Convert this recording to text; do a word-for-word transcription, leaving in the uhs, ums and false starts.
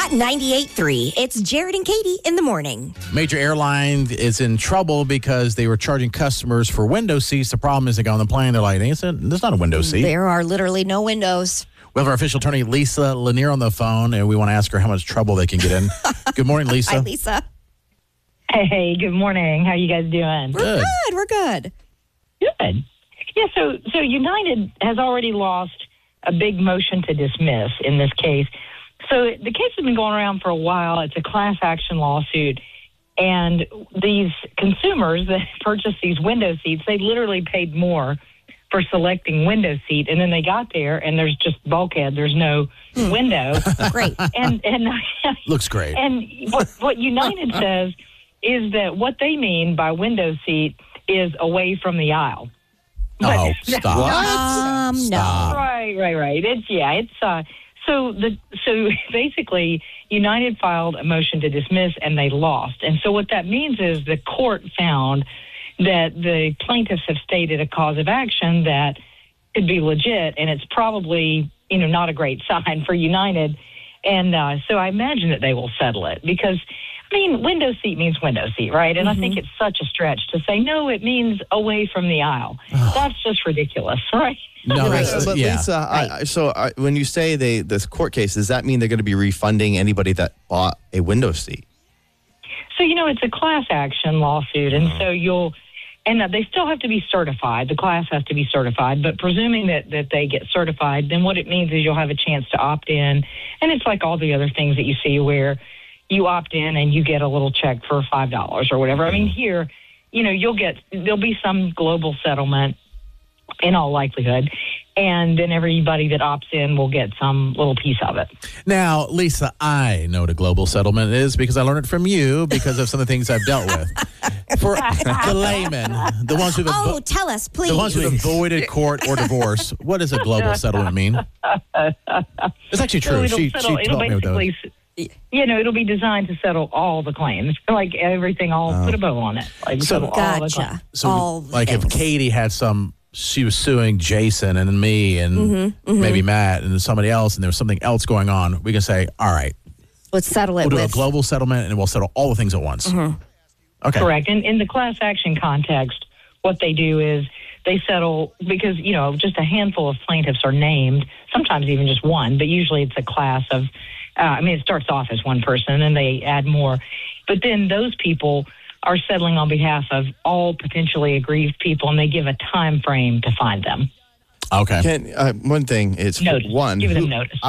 ninety-eight point three, it's Jared and Katie in the morning. Major airline is in trouble because they were charging customers for window seats. The problem is they go on the plane, they're like, there's not a window seat. There are literally no windows. We have our official attorney, Lisa Lanier, on the phone, and we want to ask her how much trouble they can get in. Good morning, Lisa. Hi, Lisa. Hey, good morning. How you guys doing? We're good. good. We're good. Good. Yeah, so so United has already lost a big motion to dismiss in this case. So the case has been going around for a while. It's a class action lawsuit. And these consumers that purchased these window seats, they literally paid more for selecting window seat. And then they got there, and there's just bulkhead. There's no hmm. window. Great. And and Looks great. And what, what United says is that what they mean by window seat is away from the aisle. But, oh, stop. What? Um, stop. No. Right, right, right. It's, yeah, it's, uh, so the, so basically United filed a motion to dismiss and they lost. And so what that means is the court found that the plaintiffs have stated a cause of action that could be legit, and it's probably, you know, not a great sign for United. And, uh, so I imagine that they will settle it because, I mean, window seat means window seat, right? And mm-hmm. I think it's such a stretch to say, no, it means away from the aisle. That's just ridiculous, right? No, right. that's, But yeah. Lisa, I, I, so I, when you say they this court case, does that mean they're going to be refunding anybody that bought a window seat? So, you know, it's a class action lawsuit, and so you'll, and they still have to be certified. The class has to be certified, but presuming that, that they get certified, then what it means is you'll have a chance to opt in, and it's like all the other things that you see where you opt in and you get a little check for five dollars or whatever. I mean, here, you know, you'll get, there'll be some global settlement in all likelihood, and then everybody that opts in will get some little piece of it. Now, Lisa, I know what a global settlement is because I learned it from you because of some of the things I've dealt with. For the layman, the ones who've Oh, avo- tell us, please. the ones who've avoided court or divorce, what does a global settlement mean? It's actually true. So she settle, she taught me with those. You know, it'll be designed to settle all the claims, like everything, all Oh. put a bow on it. Like So- settle all the claims. Gotcha. So, All the like, things. if Katie had some, she was suing Jason and me and Mm-hmm, mm-hmm. maybe Matt and somebody else, and there was something else going on, we can say, all right, Let's settle it we'll do with... a global settlement and we'll settle all the things at once. Mm-hmm. Okay. Correct. In, in the class action context, what they do is they settle because, you know, just a handful of plaintiffs are named, sometimes even just one, but usually it's a class of, uh, I mean, it starts off as one person and then they add more. But then those people are settling on behalf of all potentially aggrieved people, and they give a time frame to find them. Okay. Can, uh, one thing is, Notice. one, Give them who- notice.